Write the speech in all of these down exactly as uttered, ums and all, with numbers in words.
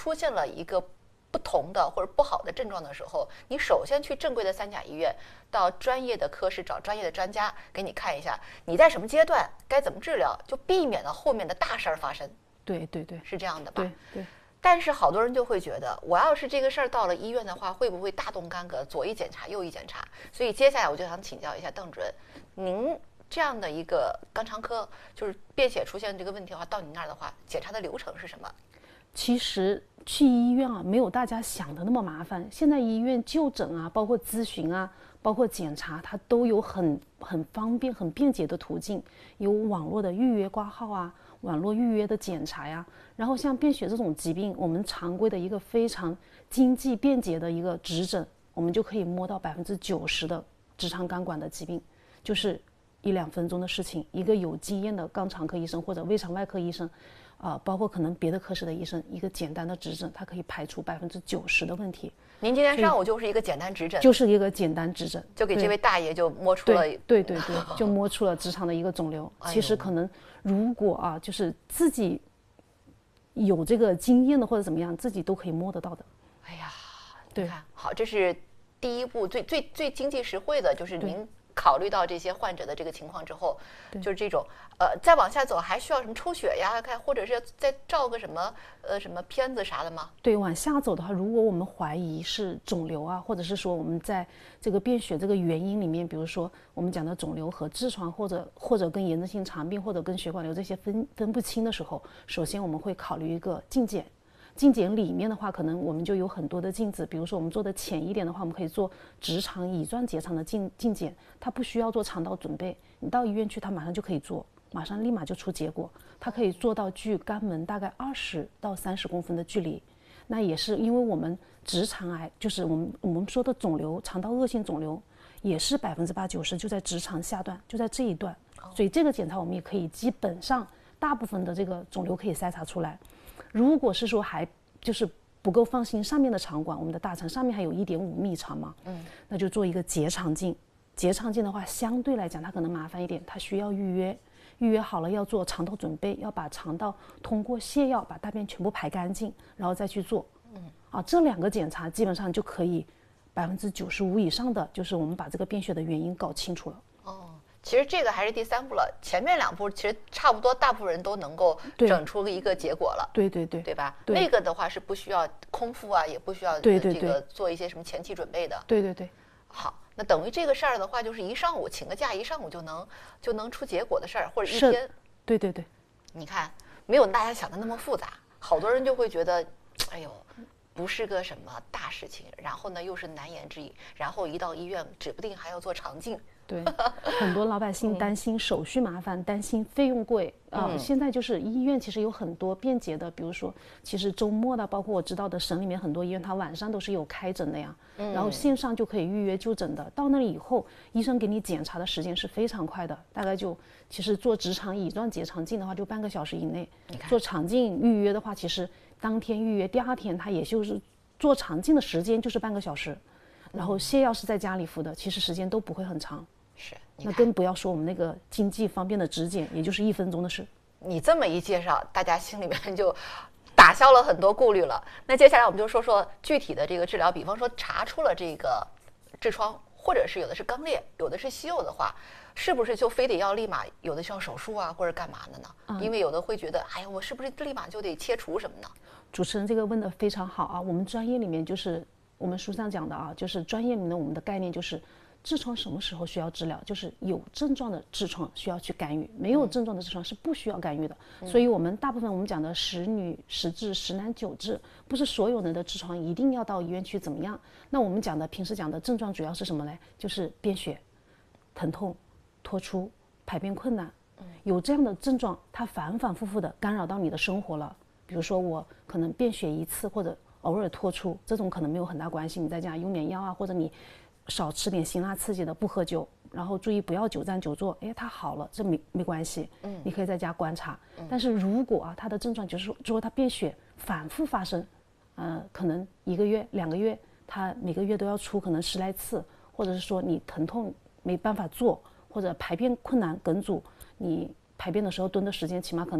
出现了一个不同的或者不好的症状的时候，你首先去正规的三甲医院，到专业的科室找专业的专家给你看一下，你在什么阶段该怎么治疗，就避免了后面的大事儿发生。 对对对， 是这样的吧？ 对对。 但是好多人就会觉得，我要是这个事儿到了医院的话，会不会大动干戈，左一检查右一检查？所以接下来我就想请教一下邓主任，您这样的一个肛肠科，就是便血出现这个问题的话，到你那儿的话，检查的流程是什么？ 其实去医院啊，没有大家想的那么麻烦。现在医院就诊啊，包括咨询啊，包括检查，它都有很很方便、很便捷的途径，有网络的预约挂号啊，网络预约的检查呀。然后像便血这种疾病，我们常规的一个非常经济便捷的一个指诊，我们就可以摸到百分之九十的直肠肝管的疾病，就是一两分钟的事情。一个有经验的肛肠科医生或者胃肠外科医生。啊、呃，包括可能别的科室的医生，一个简单的指诊，它可以排除百分之九十的问题。 您今天上午就是一个简单指诊， 就是一个简单指诊， 就给这位大爷就摸出了， 对对对对，就摸出了直肠的一个肿瘤。其实可能如果啊，就是自己有这个经验的或者怎么样，自己都可以摸得到的。 哎呀， 对， 好，这是第一步，最最最经济实惠的，就是您考虑到这些患者的这个情况之后，就是这种呃，再往下走还需要什么抽血呀，看或者是再照个什么呃什么片子啥的吗？ 对，往下走的话，如果我们怀疑是肿瘤啊，或者是说我们在这个便血这个原因里面，比如说我们讲的肿瘤和痔疮，或者或者跟炎症性肠病或者跟血管瘤这些分分不清的时候，首先我们会考虑一个镜检。镜检里面的话，可能我们就有很多的镜子，比如说我们做的浅一点的话，我们可以做直肠、乙状结肠的镜镜检，它不需要做肠道准备，你到医院去，它马上就可以做，马上立马就出结果，它可以做到距肛门大概二十到三十公分的距离。那也是因为我们直肠癌，就是我们我们说的肿瘤，肠道恶性肿瘤，也是百分之八九十就在直肠下段，就在这一段，所以这个检查我们也可以基本上大部分的这个肿瘤可以筛查出来。如果是说还就是不够放心，上面的肠管，我们的大肠上面还有一点五密肠嘛，嗯，那就做一个结肠镜。结肠镜的话，相对来讲它可能麻烦一点，它需要预约，预约好了要做肠道准备，要把肠道通过泻药把大便全部排干净，然后再去做。嗯，啊，这两个检查基本上就可以百分之九十五以上的，就是我们把这个便血的原因搞清楚了。 哦。其实这个还是第三步了，前面两步其实差不多，大部分人都能够整出一个结果了。 对对对， 对吧？ 对那个的话是不需要空腹啊，也不需要这个做一些什么前期准备的。 对对对。 好，那等于这个事儿的话，就是一上午请个假，一上午就能就能出结果的事儿，或者一天。 对对对。 你看，没有大家想的那么复杂，好多人就会觉得，哎呦。不是个什么大事情，然后呢又是难言之隐，然后一到医院指不定还要做肠镜。 对，很多老百姓担心手续麻烦，担心费用贵啊、呃嗯。现在就是医院其实有很多便捷的，比如说，其实周末的，包括我知道的省里面很多医院，它晚上都是有开诊的呀。嗯。然后线上就可以预约就诊的，到那里以后，医生给你检查的时间是非常快的，大概就其实做直肠乙状结肠镜的话，就半个小时以内。做肠镜预约的话，其实当天预约，第二天它也就是做肠镜的时间就是半个小时，然后泻药是在家里服的，其实时间都不会很长。 是， 那更不要说我们那个经济方便的指检，也就是一分钟的事。 你这么一介绍，大家心里面就打消了很多顾虑了。那接下来我们就说说具体的这个治疗，比方说查出了这个痔疮，或者是有的是肛裂，有的是息肉的话，是不是就非得要立马有的需要手术啊，或者干嘛的呢？嗯、因为有的会觉得，哎呀，我是不是立马就得切除什么呢？ 主持人这个问得非常好啊，我们专业里面就是我们书上讲的啊，就是专业里面我们的概念就是。痔疮什么时候需要治疗？就是有症状的痔疮需要去干预，没有症状的痔疮是不需要干预的。嗯、所以我们大部分我们讲的十女十痔十男九痔，不是所有人的痔疮一定要到医院去怎么样。那我们讲的平时讲的症状主要是什么呢？就是便血、疼痛、脱出、排便困难。有这样的症状，它反反复复的干扰到你的生活了。比如说我可能便血一次或者偶尔脱出，这种可能没有很大关系，你在家用点药啊，或者你。少吃点辛辣刺激的，不喝酒，然后注意不要久站久坐，哎，它好了，这没没关系，嗯，你可以在家观察。嗯、但是如果啊，它的症状就是说，说它便血反复发生，呃，可能一个月、两个月，它每个月都要出可能十来次，或者是说你疼痛没办法做，或者排便困难、梗阻，你排便的时候蹲的时间起码可能要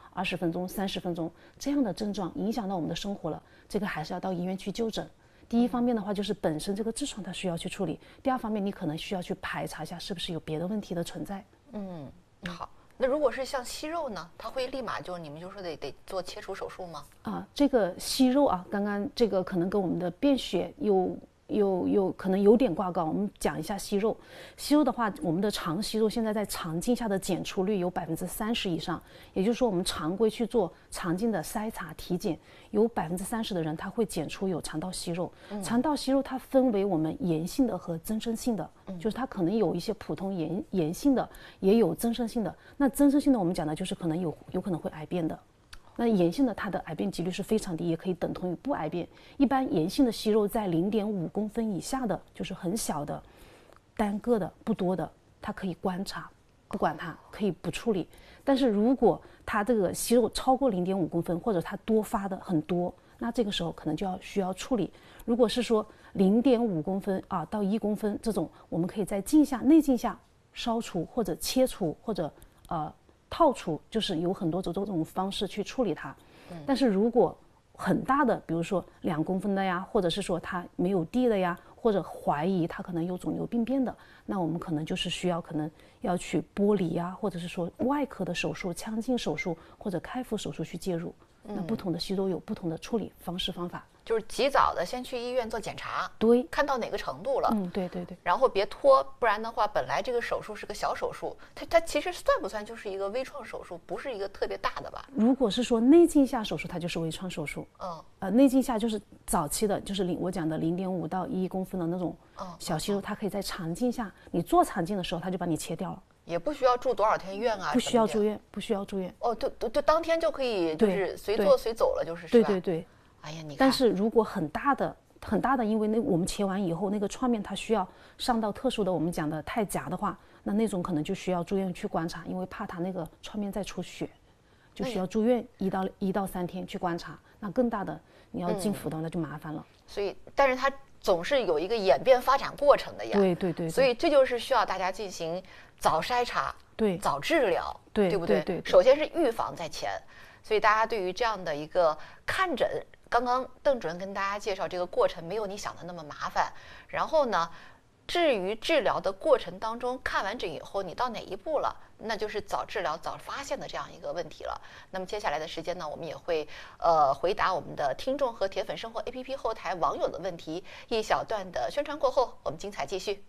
二十分钟、三十分钟这样的症状影响到我们的生活了，这个还是要到医院去就诊。第一方面的话，就是本身这个痔疮它需要去处理；第二方面，你可能需要去排查一下是不是有别的问题的存在。 嗯，好。那如果是像息肉呢，它会立马就你们就说得得做切除手术吗？ 啊，这个息肉啊，刚刚这个可能跟我们的便血有。有有可能有点挂钩，我们讲一下息肉。息肉的话，我们的肠息肉现在在肠镜下的检出率有百分之三十以上，也就是说，我们常规去做肠镜的筛查体检，有百分之三十的人他会检出有肠道息肉。嗯、肠道息肉它分为我们炎性的和增生性的，嗯、就是它可能有一些普通炎炎性的，也有增生性的。那增生性的我们讲的就是可能有有可能会癌变的。那炎性的它的癌变几率是非常低，也可以等同于不癌变。一般炎性的息肉在零点五公分以下的，就是很小的、单个的、不多的，它可以观察，不管它可以不处理。但是如果它这个息肉超过零点五公分，或者它多发的很多，那这个时候可能就要需要处理。如果是说零点五公分啊到一公分这种，我们可以在镜下、内镜下烧除或者切除或者呃。套除，就是有很多种这种方式去处理它。但是如果很大的，比如说两公分的呀，或者是说它没有地的呀，或者怀疑它可能有肿瘤病变的，那我们可能就是需要可能要去剥离呀，或者是说外科的手术、腔镜手术或者开腹手术去介入。那不同的息肉有不同的处理方式方法。 就是及早的先去医院做检查， 对， 看到哪个程度了， 嗯，对对对， 然后别拖，不然的话，本来这个手术是个小手术，它它其实算不算就是一个微创手术，不是一个特别大的吧？ 如果是说内镜下手术，它就是微创手术， 嗯， 呃，内镜下就是早期的，就是零我讲的零点五到一公分的那种小息肉，它可以在肠镜下，你做肠镜的时候，它就把你切掉了。 也不需要住多少天院啊， 不需要住院，不需要住院。 哦，对对对，当天就可以，就是随做随走了，就是是吧？对对对。 哎呀，你看。 但是如果很大的很大的，因为那我们切完以后，那个创面它需要上到特殊的我们讲的太夹的话，那那种可能就需要住院去观察，因为怕它那个创面再出血，就需要住院一到一到三天去观察。那更大的你要进辅导，那就麻烦了。 所以，但是它总是有一个演变发展过程的呀。 对对对。 所以这就是需要大家进行早筛查， 对， 早治疗， 对， 对不对？ 对对。 首先是预防在前，所以大家对于这样的一个看诊，刚刚邓主任跟大家介绍这个过程没有你想的那么麻烦。然后呢，至于治疗的过程当中，看完诊以后你到哪一步了，那就是早治疗、早发现的这样一个问题了。那么接下来的时间呢，我们也会呃回答我们的听众和铁粉生活 A P P 后台网友的问题。一小段的宣传过后，我们精彩继续。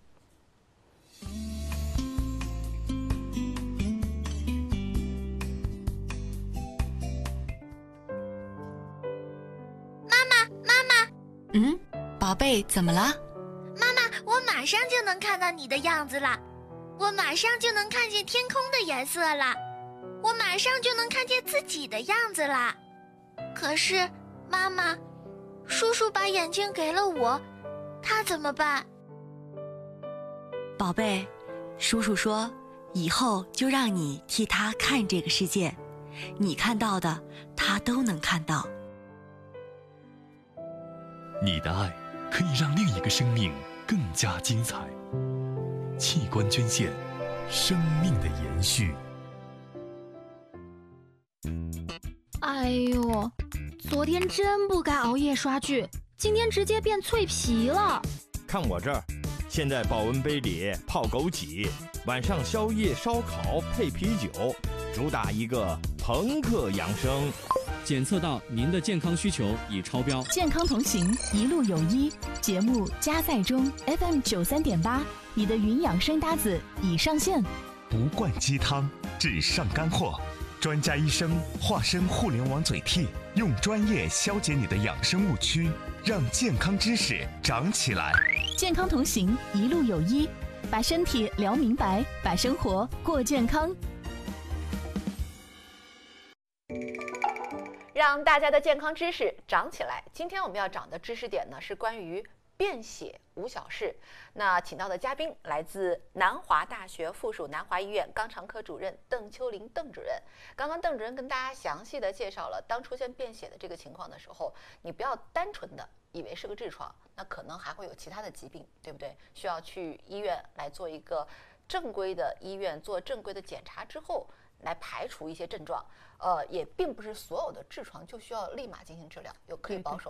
嗯，宝贝，怎么了？ 妈妈，我马上就能看到你的样子了，我马上就能看见天空的颜色了，我马上就能看见自己的样子了。可是，妈妈，叔叔把眼睛给了我，他怎么办？ 宝贝，叔叔说，以后就让你替他看这个世界，你看到的，他都能看到。 你的爱可以让另一个生命更加精彩。器官捐献，生命的延续。 哎呦，昨天真不该熬夜刷剧，今天直接变脆皮了。 看我这儿，现在保温杯里泡枸杞，晚上宵夜烧烤配啤酒，主打一个朋克养生。 检测到您的健康需求已超标。 健康同行，一路有医。节目加载中 ，F M 九三点八，你的云养生搭子已上线。 不灌鸡汤，只上干货。专家医生化身互联网嘴替，用专业消解你的养生误区，让健康知识长起来。 健康同行，一路有医，把身体聊明白，把生活过健康。 让大家的健康知识长起来。今天我们要讲的知识点呢，是关于便血无小事。那请到的嘉宾来自南华大学附属南华医院肛肠科主任邓秋玲邓主任。刚刚邓主任跟大家详细的介绍了，当出现便血的这个情况的时候，你不要单纯的以为是个痔疮，那可能还会有其他的疾病，对不对？需要去医院来做一个正规的医院做正规的检查之后， 来排除一些症状。呃，也并不是所有的痔疮就需要立马进行治疗，有可以保守